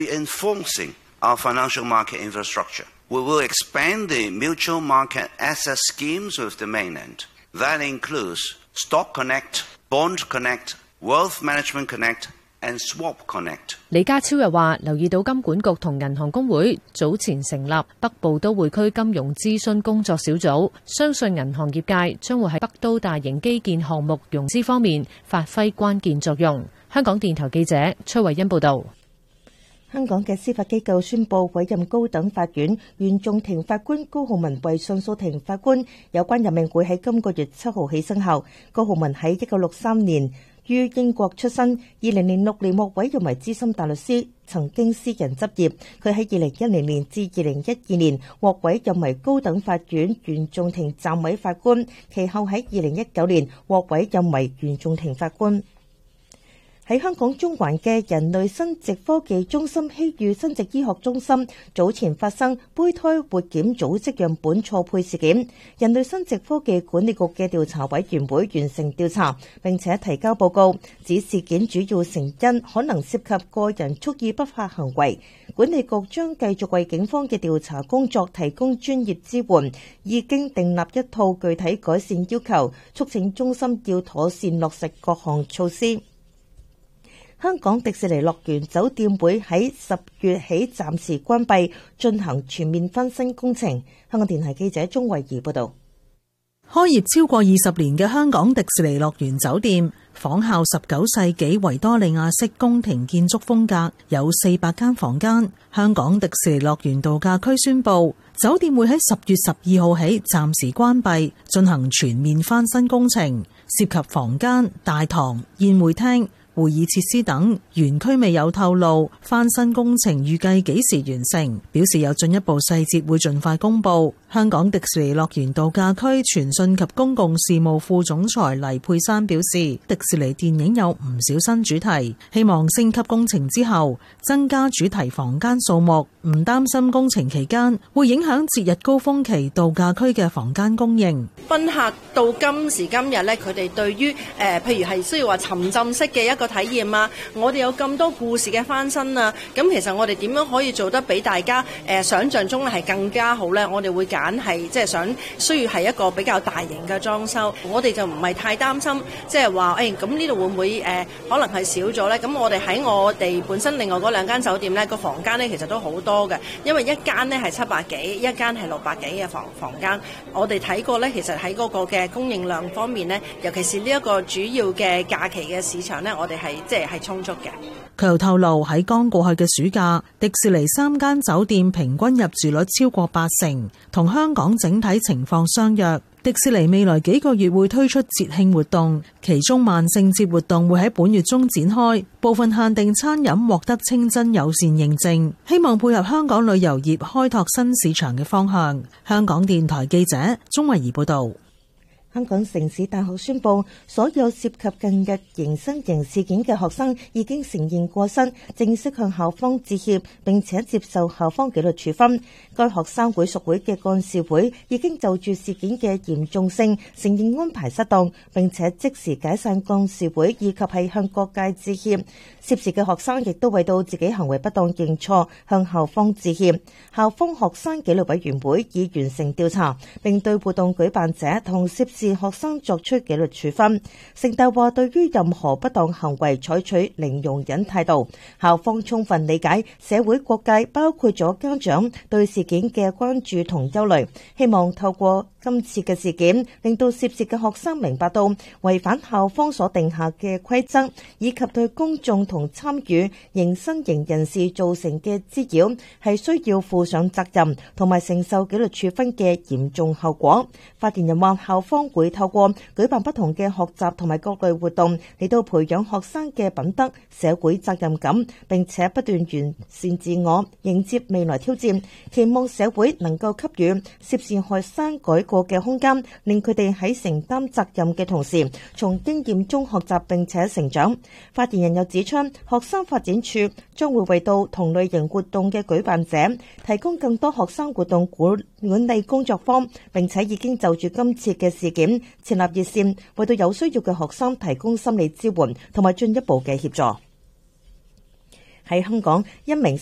Enforcing our financial market infrastructure. We will expand the mutual market access schemes with the mainland. That includes Stock Connect, Bond Connect, Wealth Management Connect, and Swap Connect. 李家超又話，留意到金管局同銀行公會早前成立北部都會區金融諮詢工作小組，相信銀行業界將會喺北都大型基建項目融資方面發揮關鍵作用。香港電台記者崔慧欣報道。 香港嘅司法機構宣布委任高等法院原訟庭法官高浩文為上訴庭法官，有關任命會喺今個月7號起生效。高浩文喺1963年於英國出生，2006年獲委任為資深大律師，曾經私人執業。佢喺2010年至2012年獲委任為高等法院原訟庭暫委法官，其後喺2019年獲委任為原訟庭法官。喺香港中環嘅人類生殖科技中心希裕生殖醫學中心早前發生胚胎活檢組織樣本錯配事件，人類生殖科技管理局嘅調查委員會完成調查，並且提交報告，指事件主要成因可能涉及個人蓄意不法行為。管理局將繼續為警方嘅調查工作提供專業支援，已經訂立一套具體改善要求，促請中心要妥善落實各項措施。香港迪士尼樂園酒店會喺10月起暫時關閉，進行全面翻新工程。香港電台記者鍾慧儀報道。 開業超過20年嘅香港迪士尼樂園酒店，仿效19世紀維多利亞式宮廷建築風格，有400間房間。香港迪士尼樂園度假區宣布，酒店會喺10月12號起暫時關閉，進行全面翻新工程，涉及房間、大堂、宴會廳、會議設施等，園區未有透露翻新工程預計幾時完成，表示有進一步細節會盡快公布。香港迪士尼樂園度假區傳訊及公共事務副總裁黎佩珊表示，迪士尼電影有唔少新主題，希望升級工程之後增加主題房間數目，唔擔心工程期間會影響節日高峰期度假區嘅房間供應。 賓客到今時今日咧，佢哋對於譬如係需要話沉浸式嘅一個體驗啊，我哋有咁多故事嘅翻新啊，咁其實我哋點樣可以做得比大家想象中係更加好咧？我哋會揀係即係想需要係一個比較大型嘅裝修，我哋就唔係太擔心，即係話咁呢度會唔會可能係少咗咧？咁我哋喺我哋本身另外嗰2間酒店咧，個房間咧其實都好多嘅，因為一間咧係700幾，一間係600幾嘅房間。我哋睇過咧，其實喺嗰個嘅供應量方面咧，尤其是呢一個主要嘅假期嘅市場咧，我哋係即係充足嘅。 佢又透露喺剛過去嘅暑假，迪士尼3間酒店平均入住率超過80%，同香港整體情況相若。迪士尼未來幾個月會推出節慶活動，其中萬聖節活動會喺本月中展開，部分限定餐飲獲得清真友善認證，希望配合香港旅遊業開拓新市場嘅方向。香港電台記者鍾慧儀報道。 香港城市大學宣布，所有涉及近日迎新營事件嘅學生已經承認過失，正式向校方致歉，並且接受校方紀律處分。該學生會屬會嘅幹事會已經就住事件嘅嚴重性承認安排失當，並且即時解散幹事會，以及係向各界致歉。涉事嘅學生亦都為到自己行為不當認錯，向校方致歉。校方學生紀律委員會已完成調查，並對活動舉辦者同涉事學生作出紀律處分。城大話對於任何不當行為採取零容忍態度，校方充分理解社會各界包括咗家長對事件嘅關注同憂慮，希望透過今次嘅事件令到涉事嘅學生明白到違反校方所定下嘅規則，以及對公眾同參與迎新營人士造成嘅滋擾係需要負上責任同埋承受紀律處分嘅嚴重後果。發言人話，校方會透過舉辦不同嘅學習同埋各類活動嚟到培養學生嘅品德、社會責任感，並且不斷完善自我，迎接未來挑戰。期望社會能夠給予涉事學生改過嘅空間，令佢哋喺承擔責任嘅同時，從經驗中學習並且成長。發言人又指出，學生發展處將會為到同類型活動嘅舉辦者提供更多學生活動管理工作坊，並且已經就住今次嘅事件設立熱線，為到有需要嘅學生提供心理支援同埋進一步嘅協助。喺香港，一名